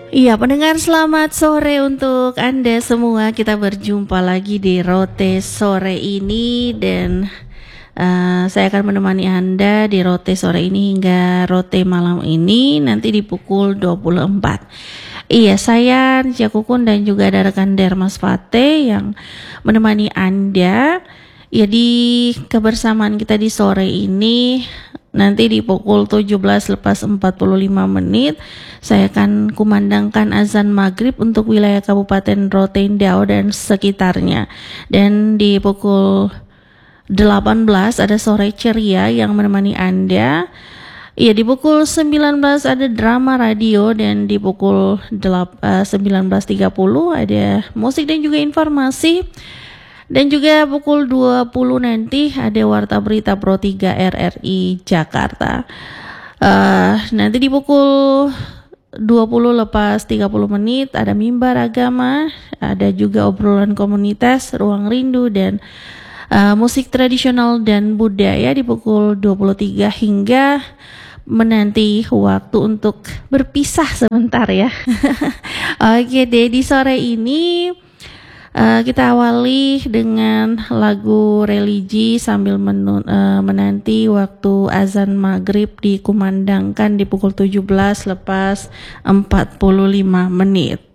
Iya, pendengar selamat sore untuk Anda semua. Kita berjumpa lagi di Rote sore ini dan saya akan menemani Anda di Rote sore ini hingga Rote malam ini nanti di pukul 24. Iya, saya Jakukun dan juga ada rekan Dermas Fate yang menemani Anda. Ya, di kebersamaan kita di sore ini nanti di pukul 17 lepas 45 menit saya akan kumandangkan azan maghrib untuk wilayah Kabupaten Rotendao dan sekitarnya. Dan di pukul 18 ada sore ceria yang menemani Anda. Ya, di pukul 19 ada drama radio dan di pukul 19.30 ada musik dan juga informasi. Dan juga pukul 20 nanti ada Warta Berita Pro 3 RRI Jakarta. Nanti di pukul 20 lepas 30 menit ada Mimbar Agama, ada juga obrolan komunitas, ruang rindu dan musik tradisional dan budaya di pukul 23 hingga menanti waktu untuk berpisah sebentar ya. Oke deh, di sore ini kita awali dengan lagu religi sambil menanti waktu azan maghrib dikumandangkan di pukul 17 lepas 45 menit.